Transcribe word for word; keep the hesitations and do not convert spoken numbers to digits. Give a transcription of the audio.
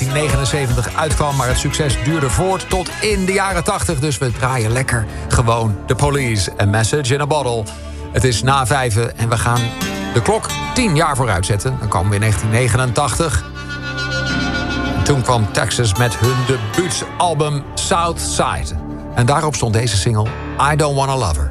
negentien negenenzeventig uitkwam... maar het succes duurde voort tot in de jaren tachtig. Dus we draaien lekker gewoon The Police, A Message in a Bottle. Het is na vijven en we gaan de klok tien jaar vooruit zetten. Dan komen we in negentien negenentachtig. En toen kwam Texas met hun debuutalbum Southside. En daarop stond deze single I Don't Wanna Love Her.